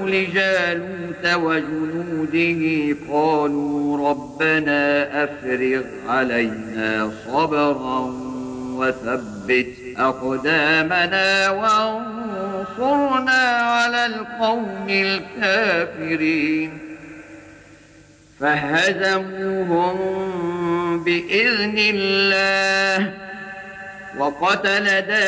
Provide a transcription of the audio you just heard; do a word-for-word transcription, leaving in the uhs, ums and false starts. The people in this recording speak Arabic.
لجالوت وجنوده قالوا ربنا أفرغ علينا صبرا وثبت أقدامنا وانصرنا على القوم الكافرين فهزموهم بإذن الله وقتل داود